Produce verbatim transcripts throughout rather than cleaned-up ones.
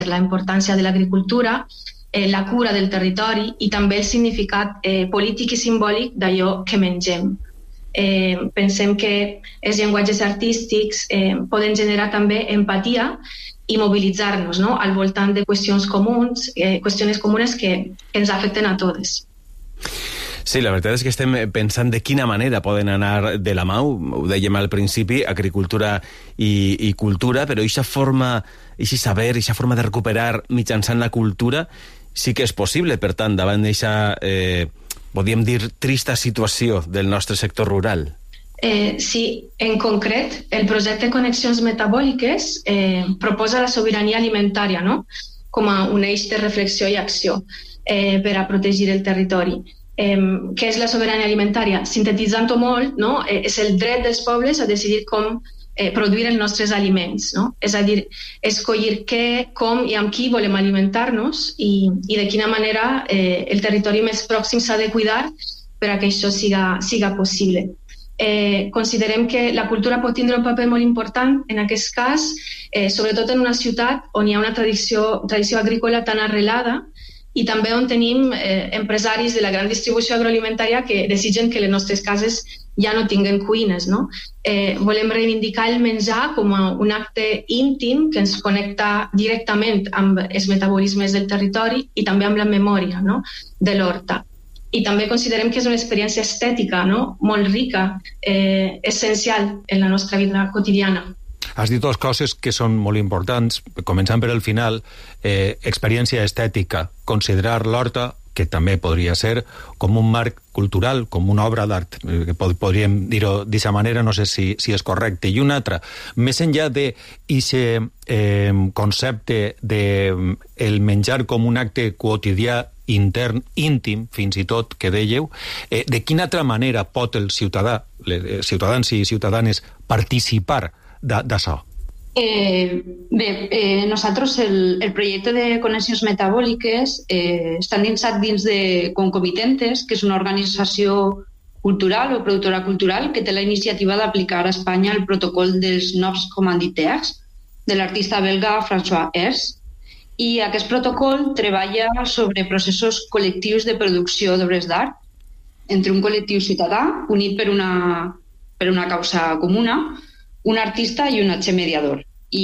la importància de l'agricultura, eh, la cura del territori i també el significat eh, polític i simbòlic d'allò que mengem. Eh, pensem que els llenguatges artístics eh, poden generar també empatia i mobilitzar-nos, no?, al voltant de qüestions comuns, eh, qüestions comunes que, que ens afecten a totes. Sí, la veritat és que estem pensant de quina manera poden anar de la mà, ho dèiem al principi, agricultura i, i cultura, però aquesta forma, aquest saber, aquesta forma de recuperar mitjançant la cultura sí que és possible, per tant, davant d'aquesta, eh, podríem dir, trista situació del nostre sector rural. Eh, sí, en concret, el projecte Connexions Metabòliques eh, proposa la sobirania alimentària, no?, com a un eix de reflexió i acció eh, per a protegir el territori. Eh, què és la sobirania alimentària? Sintetitzant-ho molt, no? eh, és el dret dels pobles a decidir com eh, produir els nostres aliments, no? És a dir, escollir què, com i amb qui volem alimentar-nos i, i de quina manera eh, el territori més pròxim s'ha de cuidar per a que això siga, siga possible. Eh, considerem que la cultura pot tindre un paper molt important en aquest cas, eh, sobretot en una ciutat on hi ha una tradició, tradició agrícola tan arrelada i també on tenim eh, empresaris de la gran distribució agroalimentària que desitgen que les nostres cases ja no tinguen cuines, no? Eh, volem reivindicar el menjar com a un acte íntim que ens connecta directament amb els metabolismes del territori i també amb la memòria, no?, de l'horta. I també considerem que és una experiència estètica, no?, molt rica, eh, essencial en la nostra vida quotidiana. Has dit dues coses que són molt importants, començant per el final, eh, experiència estètica, considerar l'horta, que també podria ser, com un marc cultural, com una obra d'art, que pod podríem dir-ho d'aquesta manera, no sé si, si és correcte. I una altra, més enllà d'aquest eh, concepte de el menjar com un acte quotidià, intern, íntim, fins i tot, que dèieu, eh, de quina altra manera pot el ciutadà, els ciutadans i ciutadanes, participar d'això? Eh, bé, eh, nosaltres el, el projecte de Connexions Metabòliques eh, està endinsat dins de Concomitentes, que és una organització cultural o productora cultural que té la iniciativa d'aplicar a Espanya el protocol dels nous commanditaires de l'artista belga François Hers, i aquest protocol treballa sobre processos col·lectius de producció d'obres d'art entre un col·lectiu ciutadà unit per una, per una causa comuna, un artista i un agent mediador.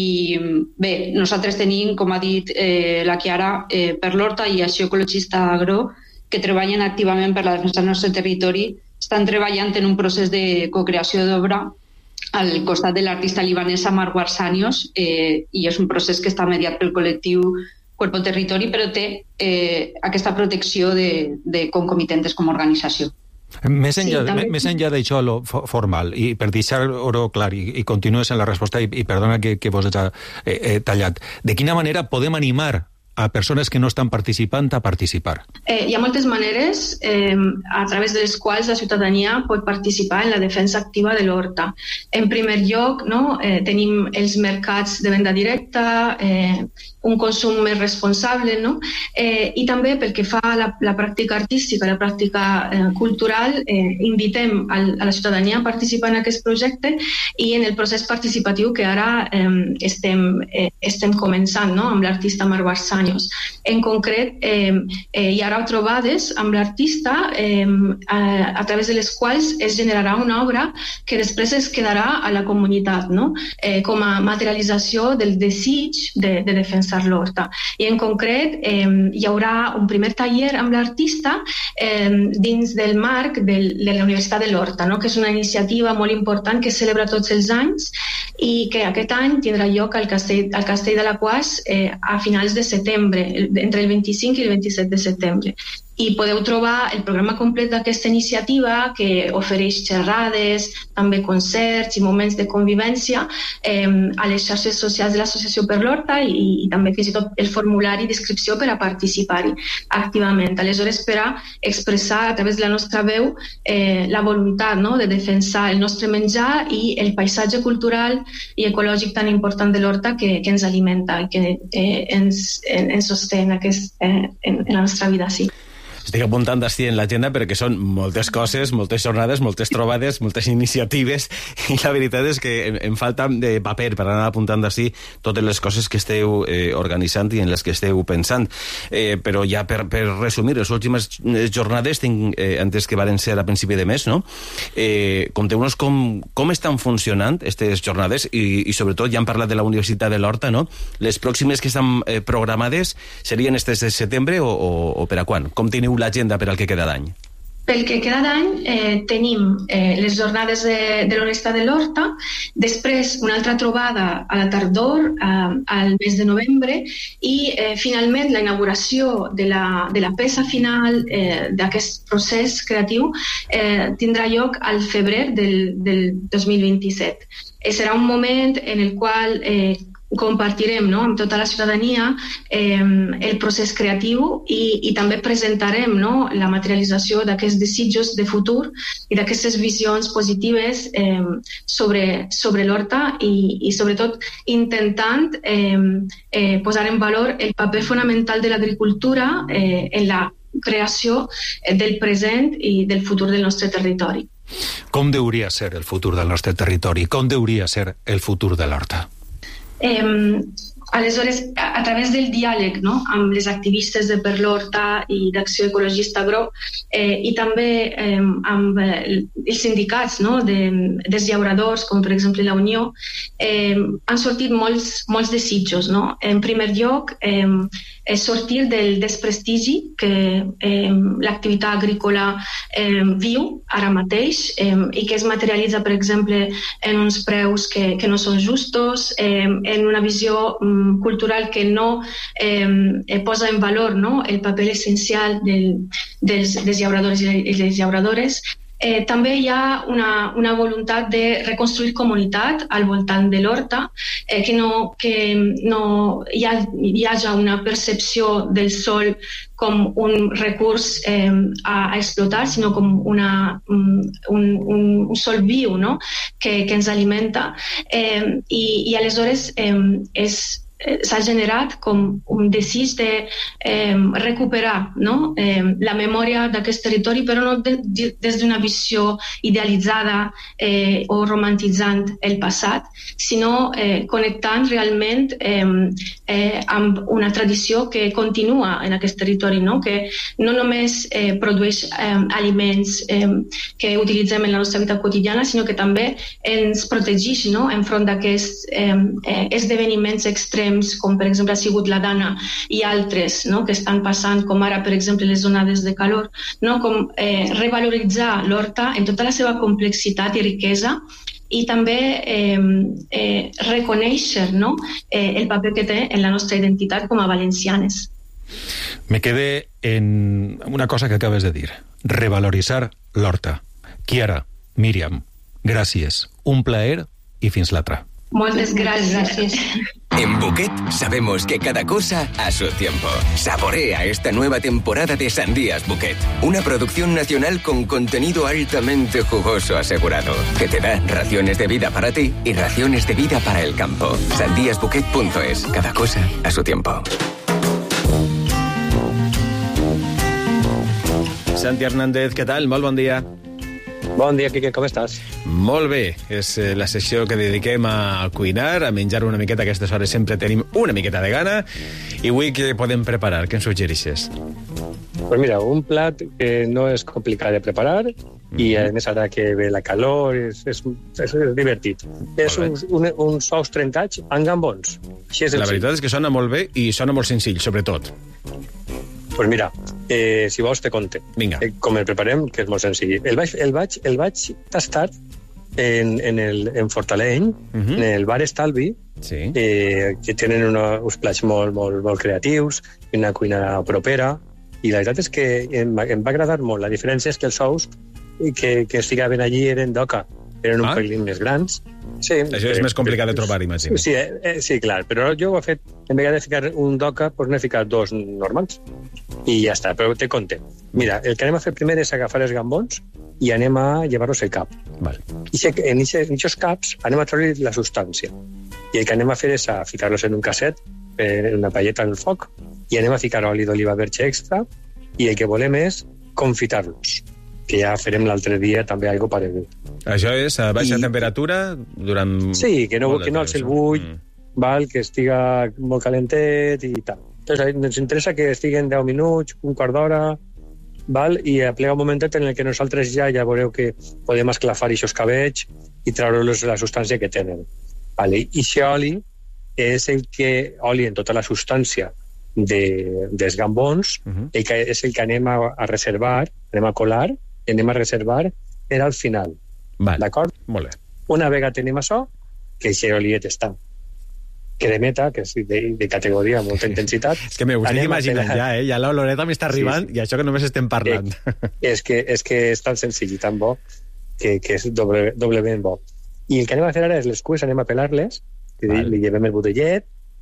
I bé, nosaltres tenim, com ha dit eh, la Chiara, eh, per l'Horta i Acció Ecologista Agro, que treballen activament per la defensa del nostre territori, estan treballant en un procés de co-creació d'obra al costat de l'artista libanesa Marwar Sanios, eh, i és un procés que està mediat pel col·lectiu Cuerpo Territori, però té eh, aquesta protecció de, de Concomitentes com a organització. Més enllà, sí, també... més enllà d'això lo formal, i per deixar-ho clar, i, i continues en la resposta, i, i perdona que, que vos he eh, eh, tallat, de quina manera podem animar a persones que no estan participant a participar? Eh, hi ha moltes maneres eh, a través de les quals la ciutadania pot participar en la defensa activa de l'horta. En primer lloc, no, eh, tenim els mercats de venda directa, eh, un consum més responsable, no? Eh, i també pel que fa a la, la pràctica artística, la pràctica eh, cultural, eh, invitem al, a la ciutadania a participar en aquest projecte i en el procés participatiu que ara eh, estem, eh, estem començant, no?, amb l'artista Marwar Sanios. En concret, eh, eh, hi haurà trobades amb l'artista eh, a, a través de les quals es generarà una obra que després es quedarà a la comunitat, no?, eh, com a materialització del desig de, de defensar l'horta. I en concret eh, hi haurà un primer taller amb l'artista eh, dins del marc del, de la Universitat de l'Horta, no?, que és una iniciativa molt important que es celebra tots els anys i que aquest any tindrà lloc al Castell, al Castell de l'Aquàs eh, a finals de setembre, entre el vint-i-cinc i el vint-i-set de setembre. I podeu trobar el programa complet d'aquesta iniciativa que ofereix xerrades, també concerts i moments de convivència eh, a les xarxes socials de l'Associació per l'Horta i, i també fins i tot el formulari d'inscripció per a participar-hi activament. Aleshores, per a expressar a través de la nostra veu eh, la voluntat, no?, de defensar el nostre menjar i el paisatge cultural i ecològic tan important de l'horta que, que ens alimenta i que eh, ens, ens sostén aquest, eh, en, en la nostra vida, sí. Estic apuntant així en l'agenda perquè són moltes coses, moltes jornades, moltes trobades, moltes iniciatives, i la veritat és que em, em falta de paper per anar apuntant així totes les coses que esteu eh, organitzant i en les que esteu pensant. Eh, però ja per, per resumir, les últimes jornades tinc eh, antes que varen ser a principi de mes, no? Eh, conteu-nos com, com estan funcionant aquestes jornades i, i sobretot ja hem parlat de la Universitat de l'Horta, no? Les pròximes que estan eh, programades serien estes de setembre o, o, o per a quan? Com teniu l'agenda per al que queda d'any? Pel que queda d'any eh, tenim eh, les jornades de, de l'Universitat de l'Horta, després una altra trobada a la tardor, eh, al mes de novembre, i eh, finalment la inauguració de la, de la peça final eh, d'aquest procés creatiu eh, tindrà lloc al febrer del, del dos mil vint-i-set. Eh, serà un moment en el qual eh, compartirem, no?, amb tota la ciutadania eh, el procés creatiu i, i també presentarem, no?, la materialització d'aquests desitjos de futur i d'aquestes visions positives eh, sobre, sobre l'Horta i, i sobretot intentant eh, eh, posar en valor el paper fonamental de l'agricultura eh, en la creació del present i del futur del nostre territori. Com deuria ser el futur del nostre territori? Com deuria ser el futur de l'Horta? Eh, aleshores, a, a través del diàleg, no?, amb les activistes de Per l'Horta i d'Acció Ecologista Agro eh, i també eh, amb eh, els sindicats, no?, de, dels llauradors, com per exemple la Unió, eh, han sortit molts, molts desitjos, no? En primer lloc, eh, és sortir del desprestigi que eh, l'activitat agrícola eh, viu ara mateix eh, i que es materialitza, per exemple, en uns preus que, que no són justos, eh, en una visió um, cultural que no eh, posa en valor, no?, el paper essencial del, dels, dels llauradors i les llauradores. Eh, també hi ha una, una voluntat de reconstruir comunitat al voltant de l'Horta, eh, que, no, que no hi, ha, hi hagi una percepció del sol com un recurs eh, a, a explotar, sinó com una, un, un, un sol viu, no?, que, que ens alimenta. Eh, i, I aleshores eh, és s'ha generat com un desig de eh, recuperar, no?, eh, la memòria d'aquest territori, però no de, de, des d'una visió idealitzada eh, o romantitzant el passat, sinó eh, connectant realment eh, eh, amb una tradició que continua en aquest territori, no?, que no només eh, produeix eh, aliments eh, que utilitzem en la nostra vida quotidiana, sinó que també ens protegeix, no?, enfront d'aquests eh, eh, esdeveniments extrems, com per exemple ha sigut la Dana i altres, no?, que estan passant, com ara per exemple les onades de calor, no?, com eh, revaloritzar l'Horta en tota la seva complexitat i riquesa i també eh, eh, reconèixer, no?, eh, el paper que té en la nostra identitat com a valencianes. Me quedé en una cosa que acabes de dir, revaloritzar l'Horta. Chiara, Míriam, gràcies, un plaer i fins l'altra. Moltes gràcies. En Buquet sabemos que cada cosa a su tiempo. Saborea esta nueva temporada de Sandías Buquet, una producción nacional con contenido altamente jugoso asegurado, que te da raciones de vida para ti y raciones de vida para el campo. sandías buquet punto es. Cada cosa a su tiempo. Santi Hernández, què tal? Molt bon dia. Bon dia, Quique, com estàs? Molt bé, és la sessió que dediquem a cuinar, a menjar una miqueta, a aquestes hores sempre tenim una miqueta de gana, i avui què podem preparar? Què ens suggereixes? Pues mira, un plat que no és complicat de preparar mm-hmm. i a més ara que ve la calor és, és, és divertit. És un, un, uns ous trentats amb gambons. Així és la veritat és que sona molt bé i sona molt senzill, sobretot. Pues mira, eh, si vols te conte. Vinga. Eh, com el preparem, que és molt senzill. El vaig, el vaig, el vaig tastar en, en, el, en Fortaleny, uh-huh. en el bar Estalvi, sí. eh, que tenen una, uns plats molt, molt, molt creatius, una cuina propera, i la veritat és que em, em va agradar molt. La diferència és que els ous que, que es ficaven allí eren d'oca, eren un ah. pelín més grans. Sí, això és eh, més complicat de trobar, imagino. Sí, eh, sí, clar, però jo ho he fet, en vegada de ficar un d'oca, doncs n'he ficat dos normals, i ja està, però te conte. Mira, el que anem a fer primer és agafar els gambons i anem a llevar-los el cap. Vale. I en aquests caps anem a treure la substància. I el que anem a fer és a ficar-los en un casset, en una palleta en el foc, i anem a ficar oli d'oliva verge extra, i el que volem és confitar-los, que ja farem l'altre dia també algo paregut. Això és a baixa I... temperatura durant... Sí, que no, que no alci el bull, mm. val, que estiga molt calentet i tal. Entonces, ens interessa que estiguen deu minuts, un quart d'hora, val? I aplega un momentet en el que nosaltres ja ja veureu que podem esclafar aquests cabells i treure-los la substància que tenen. Vale? I aquest oli és el que, oli en tota la substància de, dels gambons, uh-huh. el que és el que anem a, a reservar, anem a colar, anem a reservar per al final. Vale. D'acord? Molt bé. Una vegada tenim això, que aquest oliet està cremeta, que és de, de categoria, molta intensitat. És que m'ho estic imaginant ja, eh? Ja l'oloreta m'està arribant sí, sí. I això que només estem parlant. Eh, és, que, és que és tan senzill i tan bo que, que és doble, doblement bo. I el que anem a fer ara és les cues, anem a pelar-les, vale. Li llevem el butellet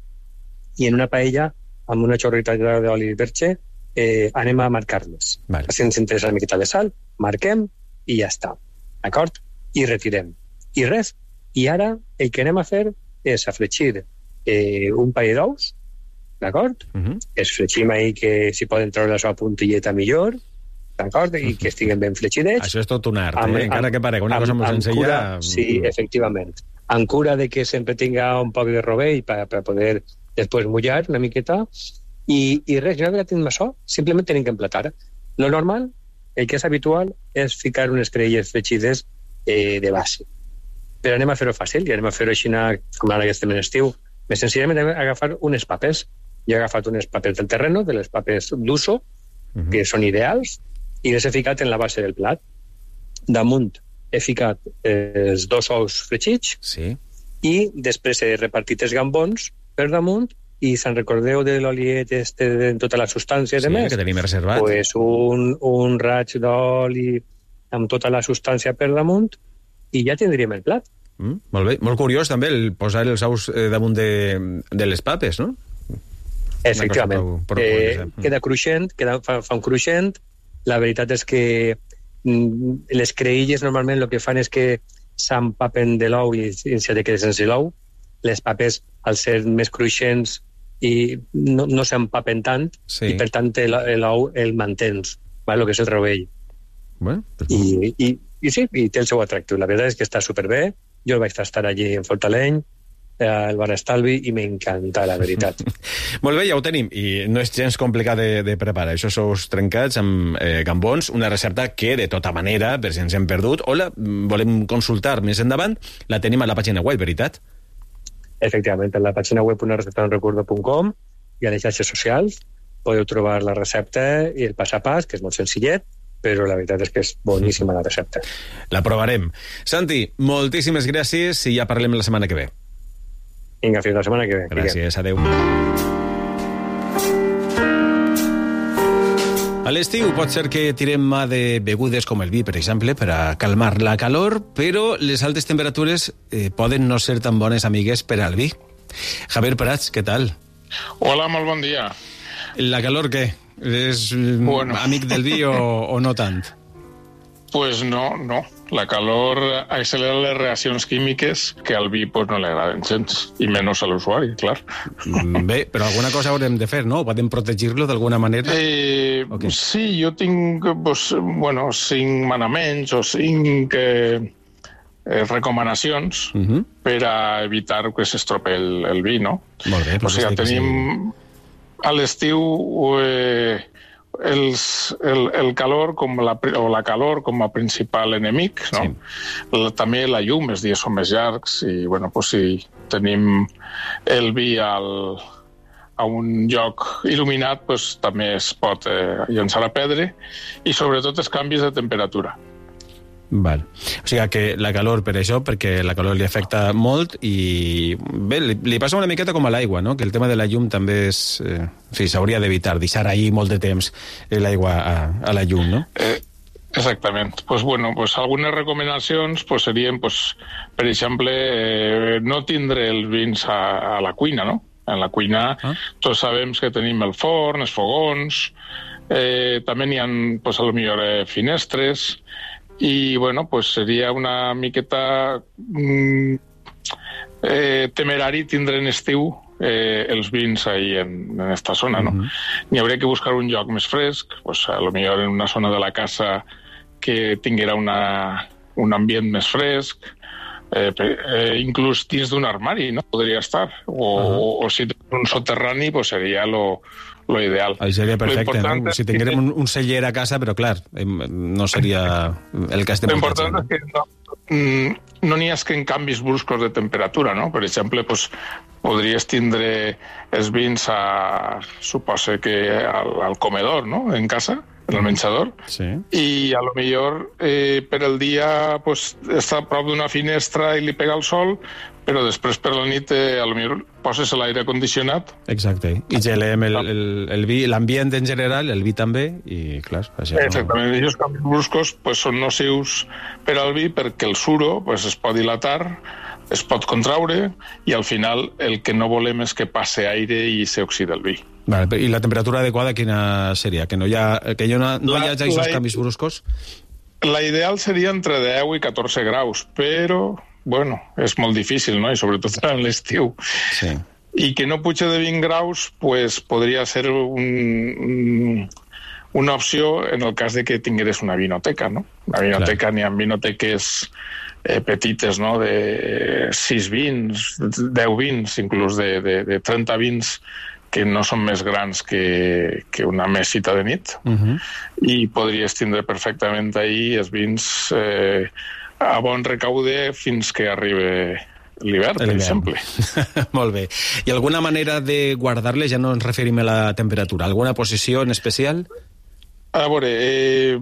i en una paella amb una xorrita d'oli verge eh, anem a marcar-les. Vale. Si ens interessa una miqueta de sal, marquem i ja està. D'acord? I retirem. I res. I ara el que anem a fer és afregir eh, un paell d'ous, d'acord? Uh-huh. Es fregim ahí que si poden treure la seva puntilleta millor, d'acord? I uh-huh. que estiguen ben fregidets. Això és tot un art, amb, eh? Encara amb, que parega una amb, cosa molt senzilla... Cura, sí, efectivament. Amb cura de que sempre tinga un poc de rovell per, per poder després mullar una miqueta. I, i res, ja que tenim això, simplement tenim que emplatar. Lo normal, el que és habitual, és ficar unes creïlles fregides eh, de base. Però anem a fer-ho fàcil, i anem a fer-ho així, com ara que estem en estiu. Més senzillament hem agafat unes papes. Jo he agafat unes papes del terreno, de les papes d'uso, uh-huh. que són ideals, i les he ficat en la base del plat. Damunt he ficat els dos ous fregits, sí. i després he repartit els gambons per damunt, i se'n recordeu de l'oliet este, de tota la substància sí, de més? Que tenim reservat. Pues un, un raig d'oli amb tota la substància per damunt, i ja tindríem el plat. Mm, molt bé. Molt curiós també el posar els ous eh, damunt de, de les papes, no? Efectivament. Prou, prou eh, mm. Queda cruixent, queda, fa, fa un cruixent. La veritat és que mm, les creïlles normalment el que fan és que s'empapen de l'ou i, i se queden sense l'ou. Les papes, al ser més cruixents, i no, no s'empapen tant, sí. I per tant l'ou el mantens, val? El que és el rovell. Bueno, pues... I, i, i sí, i té el seu atractiu. La veritat és que està superbé. Jo vaig estar allí en Fortaleny, al bar Estalvi, i m'encanta, la veritat. Molt bé, ja ho tenim, i no és gens complicat de, de preparar. Això sous trencats amb eh, gambons, una recepta que, de tota manera, per si ens hem perdut, o la volem consultar més endavant, la tenim a la pàgina web, veritat? Efectivament, a la pàgina web una recepta no recordo punt com i a les xarxes socials podeu trobar la recepta i el pas a pas, que és molt senzillet, però la veritat és que és boníssima la recepta. La provarem. Santi, moltíssimes gràcies i ja parlem la setmana que ve. Vinga, fins la setmana que ve. Gràcies, adeu. A l'estiu pot ser que tirem mà de begudes com el vi, per exemple, per a calmar la calor, però les altes temperatures eh, poden no ser tan bones amigues per al vi. Javier Prats, què tal? Hola, molt bon dia. La calor, què? És bueno. Amic del vi o, o no tant? Pues no, no. La calor accelera les reaccions químiques que al vi pues, no li agraden gens, i menys a l'usuari, clar. Bé, però alguna cosa haurem de fer, no? Podem protegir-lo d'alguna manera? Eh, okay. Sí, jo tinc pues, bueno, cinc manaments o cinc eh, eh, recomanacions uh-huh. per a evitar que s'estrope el, el vi, no? Molt bé, o sigui, tenim... Sí. A l'estiu eh, els, el, el calor com la, o la calor com a principal enemic, no? Sí. La, també la llum, els dies són més llargs i bueno, pues, si tenim el vi al, a un lloc il·luminat pues, també es pot eh, llançar a perdre i sobretot els canvis de temperatura. Val. O sigui que la calor per això, perquè la calor li afecta molt i bé, li, li passa una miqueta com a l'aigua, no? Que el tema de la llum també és... Eh, en fi, s'hauria d'evitar, deixar ahí molt de temps l'aigua a, a la llum, no? Eh, exactament. Pues, bueno, pues, algunes recomanacions pues, serien, pues, per exemple, eh, no tindre els vins a, a la cuina, no? En la cuina ah. tots sabem que tenim el forn, els fogons, eh, també n'hi ha, pues, a lo millor, eh, finestres... I, bueno, pues seria una miqueta mm, eh, temerari tindre en estiu eh, els vins ahí en, en esta zona, no? Uh-huh. N'hi hauria que buscar un lloc més fresc, pues, a lo millor en una zona de la casa que tinguera una, un ambient més fresc, eh, eh, inclús dins d'un armari, no? Podria estar. O, uh-huh. o, o si tens un soterrani, pues seria lo, lo ideal. Ahí seria perfecte, no? Si tinguérem un, un celler a casa, però clar, no seria el que estem... Lo important és que no, no n'hi ha que en canvis bruscos de temperatura, no? Per exemple, pues, podries tindre els vins a, suposa que al, al comedor, no? En casa, en el menjador, sí. I a lo millor eh, per el dia pues, està a prop d'una finestra i li pega el sol, però després per la nit eh, a lo millor poses l'aire condicionat. Exacte, i gelem el, el, el vi, l'ambient en general, el vi també, i clar... Això exactament, no... i els canvis bruscos pues, són nocius per al vi perquè el suro pues, es pot dilatar, es pot contraure, i al final el que no volem és que passe aire i s'oxida el vi. Vale, i la temperatura adequada quina seria? Que no hi ha, que hi ha, no hi hagi aquests canvis bruscos? La ideal seria entre deu i catorze graus, però, bueno, és molt difícil, no? I sobretot en l'estiu. Sí. I que no puja de vint graus, pues, podria ser un, un, una opció en el cas de que tingueres una vinoteca, no? Una vinoteca, n'hi ha vinoteques eh, petites, no?, de sis vins, deu vins, inclús de, de, de trenta vins, que no són més grans que, que una mesita de nit, uh-huh. I podries tindre perfectament ahir els vins eh, a bon recaude fins que arribi l'hivern, per exemple. Molt bé. I alguna manera de guardar-les? Ja no ens referim a la temperatura. Alguna posició en especial? A veure, eh,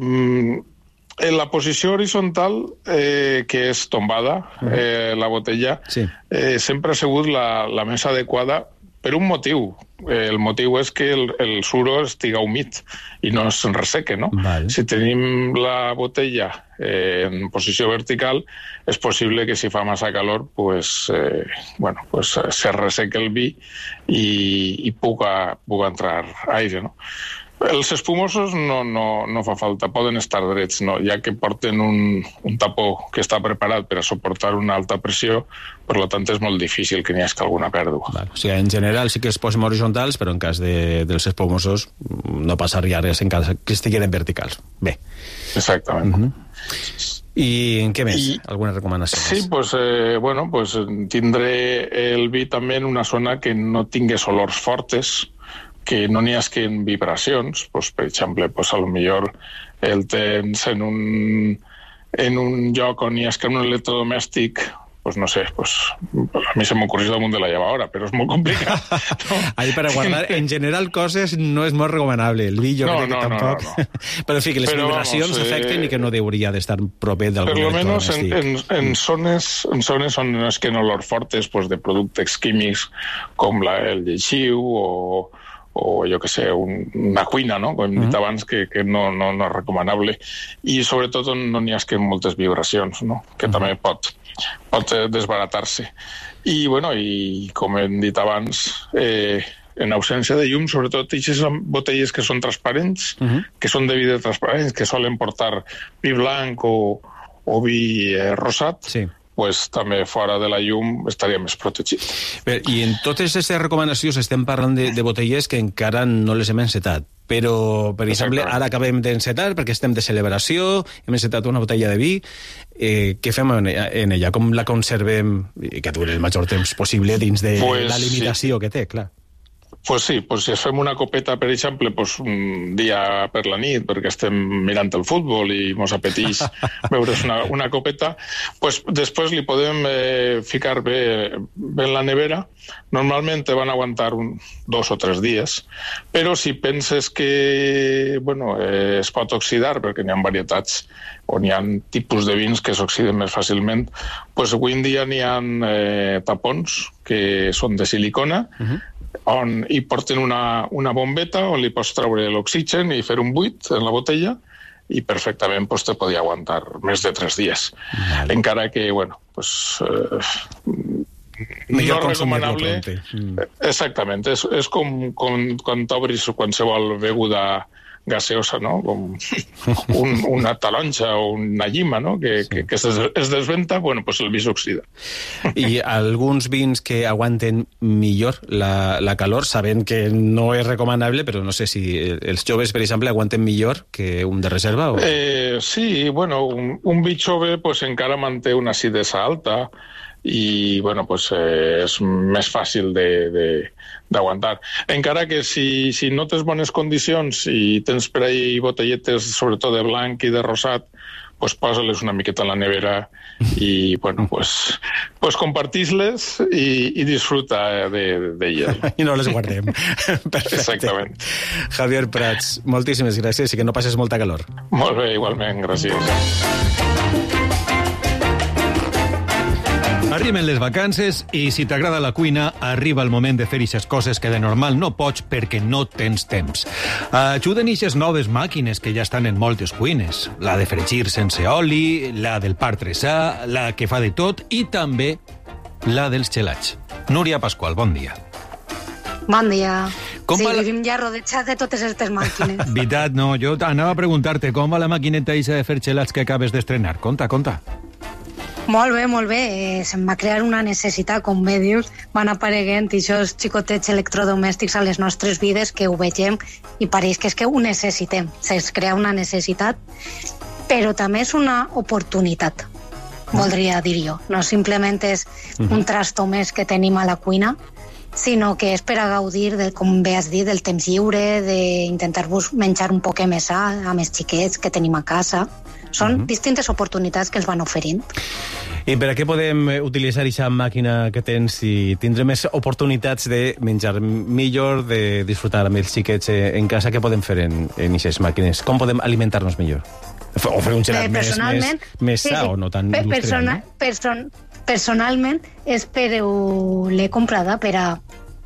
en la posició horitzontal, eh, que és tombada, uh-huh. eh, la botella, sí. eh, sempre ha sigut la, la més adequada per un motiu. Eh, el motiu és que el, el suro estiga humit i no es resseque, no? Vale. Si tenim la botella eh, en posició vertical, és possible que si fa massa calor, pues, eh, bueno, pues, se resseque el vi i, i puga, puga entrar aire, no? Els espumosos no, no, no fa falta, poden estar drets, no? Ja que porten un, un tapó que està preparat per a suportar una alta pressió, per tant és molt difícil que n'hi hagi alguna pèrdua. Vale. O sigui, en general sí que es posen horitzontals, però en cas de, dels espumosos no passaria res en cas que estiguin verticals. Bé. Exactament. Uh-huh. I què més? I, alguna recomanació? Sí, pues, eh, bueno, pues, tindré el vi també en una zona que no tingués olors fortes, que no n'hi hagi vibracions, pues, per exemple, pues, a lo millor el tens en un, en un lloc on hi hagi un electrodomèstic, pues no sé, pues, a mi se m'ocorreix damunt de la llavadora, però és molt complicat. No? Ahí para guardar, en general, coses no és molt recomanable. El vi jo no, crec no, que tampoc. No, no, no. Però, en fi, que les però, vibracions vamos, afecten eh, i que no hauria d'estar proper d'algun electrodomèstic. Per almenys en, en, en, zones, en zones on no es que no olor fortes, pues, de productes químics com la, el lleixiu o o jo que sé, un, una cuina, no? Com hem dit uh-huh. abans, que, que no, no, no és recomanable. I sobretot no n'hi ha que moltes vibracions, no? Que uh-huh. també pot, pot desbaratar-se. I, bueno, i com hem dit abans, eh, en ausència de llum, sobretot aquestes botelles que són transparents, uh-huh. que són de vidre transparents, que solen portar vi blanc o, o vi eh, rosat, sí. Pues també fora de la llum estaria més protegit. Bé, i en totes aquestes recomanacions estem parlant de, de botelles que encara no les hem encetat, però, per exemple, ara acabem d'encetar perquè estem de celebració, hem encetat una botella de vi, eh, què fem en, en ella? Com la conservem i que duri el major temps possible dins de pues, la limitació sí. que té, clar. Pues sí, pues si fem una copeta, per exemple, pues un dia per la nit, perquè estem mirant el futbol i mos apeteix veure's una, una copeta, pues després li podem eh, ficar bé, bé en la nevera. Normalment te van aguantar un, dos o tres dies, però si penses que bueno, eh, es pot oxidar, perquè n'hi ha varietats on hi ha tipus de vins que s'oxiden més fàcilment, pues avui en dia n'hi ha eh, tapons que són de silicona, uh-huh. on hi porten una, una bombeta on li pots treure l'oxigen i fer un buit en la botella i perfectament pues, te podia aguantar més de tres dies. Vale. Encara que, bueno, pues, eh, no recomanable. Mm. Exactament, és, és com, com quan t'obris qualsevol beguda gaseosa, no? Com un, una taronja o una llima, no? Que, sí. que, que es, es desventa, bueno, pues el vi s'oxida. I alguns vins que aguanten millor la, la calor, sabent que no és recomanable, però no sé si els joves, per exemple, aguanten millor que un de reserva? O... Eh, sí, bueno, un, un vi jove pues, encara manté una acidesa alta, i bueno, pues, eh, és més fàcil d'aguantar. Encara que si, si no tens bones condicions i tens per ahí botelletes, sobretot de blanc i de rosat, pues posa-les una miqueta a la nevera i bueno, pues, pues compartís-les i, i disfruta d'elles. I no les guardem. Perfecte. Exactament. Javier Prats, moltíssimes gràcies i que no passes molta calor. Molt bé, igualment, gràcies. Arriben les vacances i si t'agrada la cuina, arriba el moment de fer eixes coses que de normal no pots perquè no tens temps. Ajuden eixes noves màquines que ja estan en moltes cuines. La de fregir sense oli, la del pa artesà, la que fa de tot i també la dels gelats. Núria Pasqual, bon dia. Bon dia. Com sí, la... vivim ja rodejats de totes aquestes màquines. Veritat, no, jo anava a preguntar-te com va la maquineta eixa de fer gelats que acabes d'estrenar. Conta, conta. Molt bé, molt bé. Eh, se'm va crear una necessitat, com bé dius, van apareguent aquests xicotets electrodomèstics a les nostres vides que ho vegem i pareix que és que ho necessitem. Es crea una necessitat, però també és una oportunitat, voldria dir jo. No simplement és un trasto més que tenim a la cuina, sinó que és per a gaudir, de, com bé has dit, del temps lliure, d'intentar-vos menjar un poc més sa amb els xiquets que tenim a casa. Són uh-huh. distintes oportunitats que ens van oferint. I per a què podem utilitzar aquesta màquina que tens i tindre més oportunitats de menjar millor, de disfrutar amb els xiquets en casa? Què podem fer en aquestes màquines? Com podem alimentar-nos millor? O fer un gelat eh, més, més, més sa sí, sí. o no tan per, industrial, persona, no? Person, personalment, és per l'he comprada per a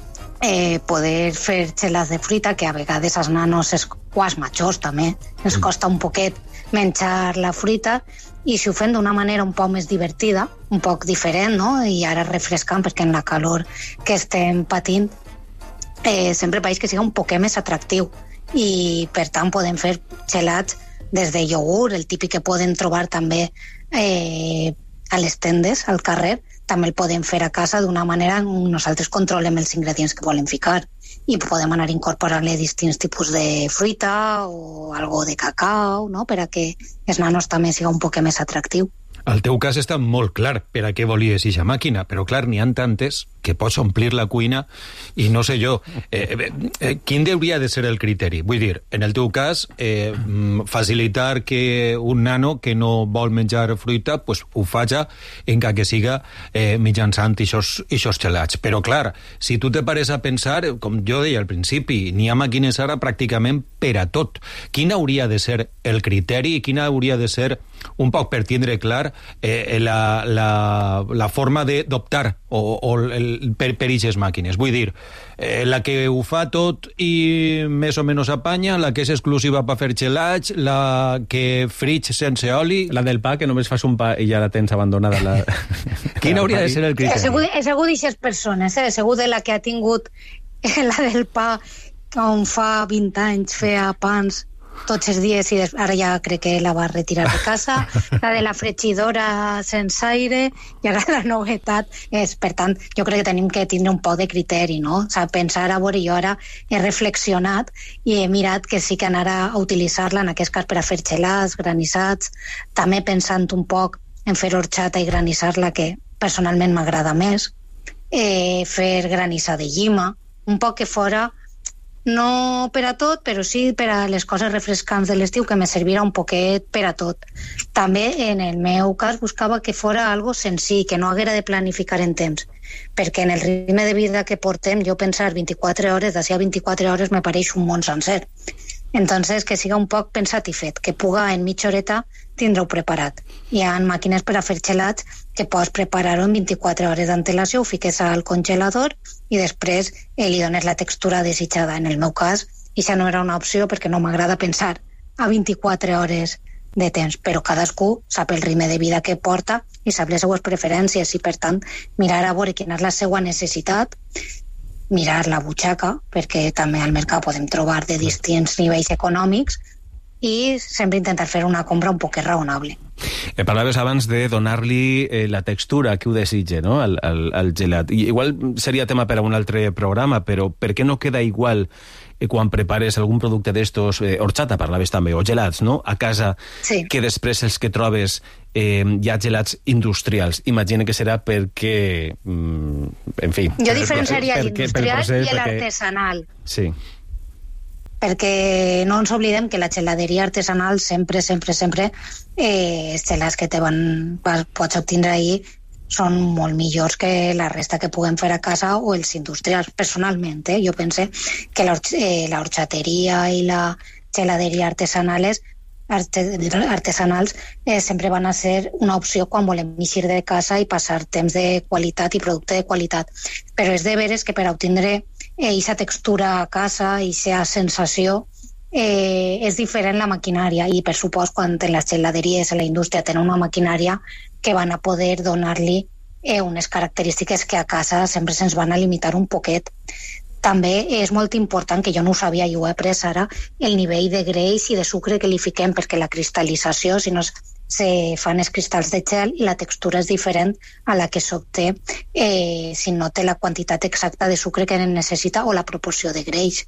eh, poder fer gelats de fruita, que a vegades als nanos, o als majors també, ens mm. costa un poquet menjar la fruita, i si ho fem d'una manera un poc més divertida, un poc diferent, no? I ara refrescant, perquè en la calor que estem patint eh, sempre pareix que siga un poquet més atractiu, i per tant podem fer gelats des de iogurt, el típic que podem trobar també eh, a les tendes, al carrer, també el podem fer a casa d'una manera on nosaltres controlem els ingredients que volem ficar i podem anar incorporant-li distints tipus de fruita o algo de cacau, no? Per a que els nanos també siga un poc més atractiu. El teu cas està molt clar per a què volies eixa màquina, però clar, n'hi ha tantes que pots omplir la cuina i no sé jo, eh, eh, quin hauria de ser el criteri? Vull dir, en el teu cas, eh, facilitar que un nano que no vol menjar fruita pues, ho faci encara que siga eh, mitjançant eixos gelats. Però clar, si tu te pares a pensar, com jo deia al principi, n'hi ha màquines ara pràcticament per a tot. Quin hauria de ser el criteri i quina hauria de ser, un poc per tindre clar, Eh, la, la, la forma d'optar o, o el, per, per eixes màquines? Vull dir, eh, la que ho fa tot i més o menys apanya, la que és exclusiva per fer gelats, la que frig sense oli... La del pa, que només fas un pa i ja la tens abandonada. La... Quin hauria de ser el criteri? És segur, és segur d'eixes persones, eh? Segur de la que ha tingut la del pa, on fa vint anys feia pans tots els dies i ara ja crec que la va retirar de casa, la de la fregidora sense aire, i ara la novetat és, per tant, jo crec que tenim que tindre un poc de criteri, no? O sigui, pensar, a veure, jo ara he reflexionat i he mirat que sí que anar a utilitzar-la en aquest cas per a fer gelats, granissats, també pensant un poc en fer horchata i granissar-la, que personalment m'agrada més, eh, fer granissar de llima, un poc que fora no per a tot, però sí per a les coses refrescants de l'estiu, que me servirà un poquet per a tot. També, en el meu cas, buscava que fora algo senzill, que no haguera de planificar en temps, perquè en el ritme de vida que portem, jo pensar vint-i-quatre hores, d'ací a vint-i-quatre hores me pareix un món sencer. Entonces, que siga un poc pensat i fet, que puga en mitja horeta tindre-ho preparat. Hi ha màquines per a fer gelats que pots preparar-ho en vint-i-quatre hores d'antelació, ho fiques al congelador i després eh, li dones la textura desitjada. En el meu cas, això no era una opció perquè no m'agrada pensar a vint-i-quatre hores de temps, però cadascú sap el ritme de vida que porta i sap les seues preferències i, per tant, mirar a veure quina és la seva necessitat mirar la butxaca, perquè també al mercat podem trobar de distints nivells econòmics, i sempre intentar fer una compra un poc raonable. Eh, parlaves abans de donar-li eh, la textura que ho desitge, no?, al, al, al gelat. I igual seria tema per a un altre programa, però per què no queda igual eh, quan prepares algun producte d'estos, eh, horchata parlaves també, o gelats, no?, a casa, sí, que després els que trobes eh, hi ha gelats industrials? Imagina que serà perquè, mm, en fi... Jo diferenciaria l'industrial i l'artesanal. Sí. Perquè no ens oblidem que la geladeria artesanal sempre, sempre, sempre eh, els gelats que te van, pots obtindre ahir són molt millors que la resta que puguem fer a casa o els industrials. Personalment, eh, jo pense que la, eh, la horchateria i la geladeria artesanales artesanals eh, sempre van a ser una opció quan volem eixir de casa i passar temps de qualitat i producte de qualitat. Però és de veres que per obtindre aquesta eh, textura a casa i aquesta sensació eh, és diferent la maquinària, i per supost quan en les geladeries a la indústria tenen una maquinària que van a poder donar-li eh, unes característiques que a casa sempre se'ns van a limitar un poquet. També és molt important, que jo no ho sabia i ho he après ara, el nivell de greix i de sucre que li fiquem, perquè la cristal·lització, si no se fan els cristalls de gel, i la textura és diferent a la que s'obté eh, si no té la quantitat exacta de sucre que necessita o la proporció de greix.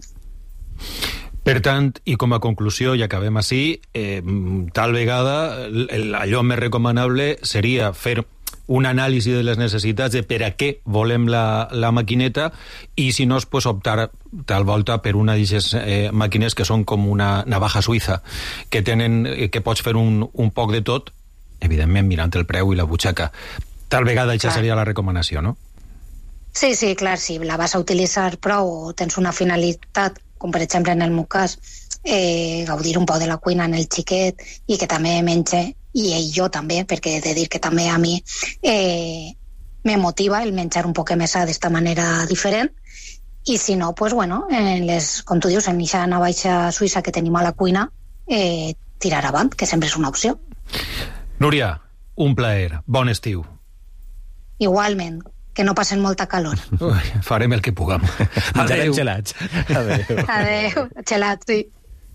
Per tant, i com a conclusió, i acabem així, eh, tal vegada allò més recomanable seria fer un anàlisi de les necessitats de per a què volem la, la maquineta, i si no, pues, optar tal volta per una d'aquestes eh, màquines que són com una navaja suïssa, que tenen, que pots fer un, un poc de tot, evidentment mirant el preu i la butxaca. Tal vegada això seria la recomanació, no? Sí, sí, clar, si la vas a utilitzar prou o tens una finalitat, com per exemple en el meu cas, eh, gaudir un poc de la cuina en el xiquet i que també menja, i ell jo també, perquè he de dir que també a mi eh, me motiva el menjar un poc més d'esta manera diferent, i si no, pues bueno, en les, com tu dius, en aquesta navaja suïssa que tenim a la cuina, eh, tirar avant, que sempre és una opció. Núria, un plaer, bon estiu. Igualment, que no passen molta calor. Ui, farem el que puguem. Adéu. Gelats. Adéu. Adéu, gelats, sí.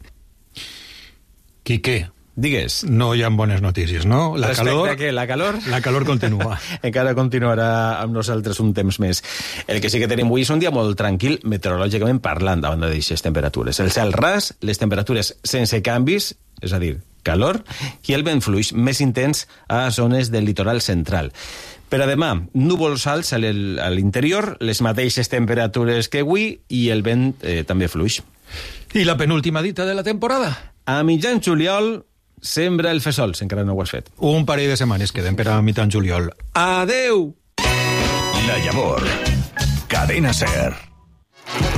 Quique, digues. No hi ha bones notícies, no? La Respecte calor, a què? La calor? La calor continua. Encara continuarà amb nosaltres un temps més. El que sí que tenim avui és un dia molt tranquil, meteorològicament parlant, davant d'aquestes temperatures. El cel ras, les temperatures sense canvis, és a dir, calor, i el vent fluix més intens a zones del litoral central. Per a demà, núvols alts a l'interior, les mateixes temperatures que avui, i el vent eh, també fluix. I la penúltima dita de la temporada? A mitjan juliol sembra el fesol, si encara no ho has fet. Un parell de setmanes queden per a mitjan juliol. Adeu! La Llavor. Cadena Ser.